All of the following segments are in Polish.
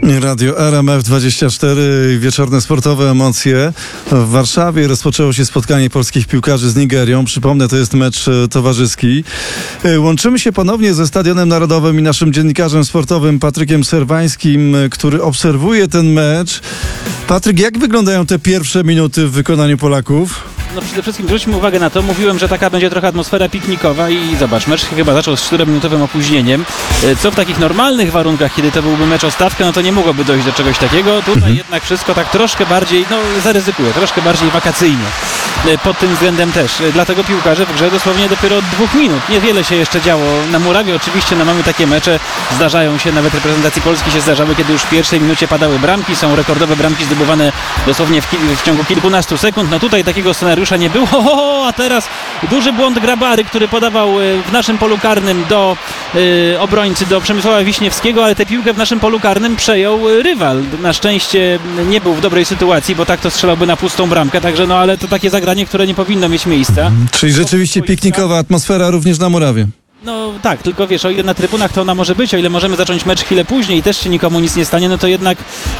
Radio RMF24, wieczorne sportowe emocje. W Warszawie rozpoczęło się spotkanie polskich piłkarzy z Nigerią. Przypomnę, to jest mecz towarzyski. Łączymy się ponownie ze Stadionem Narodowym i naszym dziennikarzem sportowym Patrykiem Serwańskim, który obserwuje ten mecz. Patryk, jak wyglądają te pierwsze minuty w wykonaniu Polaków? No przede wszystkim zwróćmy uwagę na to, mówiłem, że taka będzie trochę atmosfera piknikowa i zobacz, mecz chyba zaczął z 4-minutowym opóźnieniem, co w takich normalnych warunkach, kiedy to byłby mecz o stawkę, no to nie mogłoby dojść do czegoś takiego. Tutaj jednak wszystko tak troszkę bardziej, zaryzykuję, troszkę bardziej wakacyjnie. Pod tym względem też. Dlatego piłkarze w grze dosłownie dopiero od 2 minut. Niewiele się jeszcze działo na murawie. Oczywiście mamy takie mecze, zdarzają się, nawet reprezentacji Polski się zdarzały, kiedy już w pierwszej minucie padały bramki. Są rekordowe bramki zdobywane dosłownie w ciągu kilkunastu sekund. No tutaj takiego scenariusza nie było. A teraz duży błąd Grabary, który podawał w naszym polu karnym do obrońcy, do Przemysława Wiśniewskiego, ale tę piłkę w naszym polu karnym przejął rywal. Na szczęście nie był w dobrej sytuacji, bo tak to strzelałby na pustą bramkę. Także ale to takie zagranie, które nie powinno mieć miejsca. Czyli rzeczywiście piknikowa atmosfera również na murawie. No tak, tylko wiesz, o ile na trybunach to ona może być, o ile możemy zacząć mecz chwilę później i też się nikomu nic nie stanie, no to jednak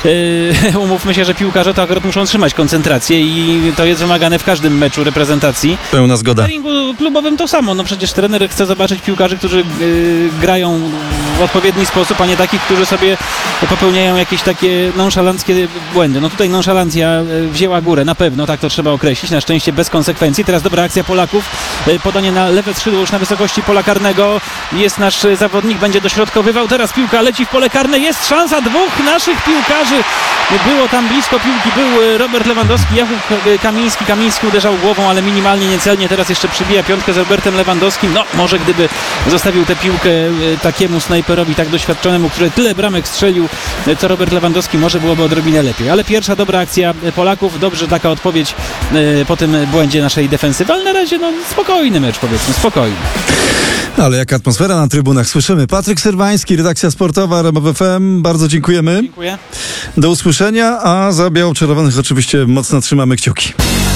umówmy się, że piłkarze to akurat muszą trzymać koncentrację i to jest wymagane w każdym meczu reprezentacji. Pełna zgoda. W treningu klubowym to samo, no przecież trener chce zobaczyć piłkarzy, którzy grają w odpowiedni sposób, a nie takich, którzy sobie popełniają jakieś takie nonszalanckie błędy. No tutaj nonszalancja wzięła górę, na pewno, tak to trzeba określić, na szczęście bez konsekwencji. Teraz dobra akcja Polaków, podanie na lewe skrzydło już na wysokości pola karnego. Jest nasz zawodnik, będzie dośrodkowywał, teraz piłka leci w pole karne, jest szansa dwóch naszych piłkarzy. Było tam blisko piłki, był Robert Lewandowski, Jakub Kamiński uderzał głową, ale minimalnie, niecelnie, teraz jeszcze przybija piątkę z Robertem Lewandowskim. No może gdyby zostawił tę piłkę takiemu snajperowi tak doświadczonemu, który tyle bramek strzelił, co Robert Lewandowski, może byłoby odrobinę lepiej. Ale pierwsza dobra akcja Polaków, dobrze taka odpowiedź po tym błędzie naszej defensywy, ale na razie spokojny mecz, powiedzmy, spokojny. Ale jaka atmosfera na trybunach, słyszymy. Patryk Serwański, redakcja sportowa RMF FM, bardzo dziękujemy. Dziękuję. Do usłyszenia, a za biało-czerwonych oczywiście mocno trzymamy kciuki.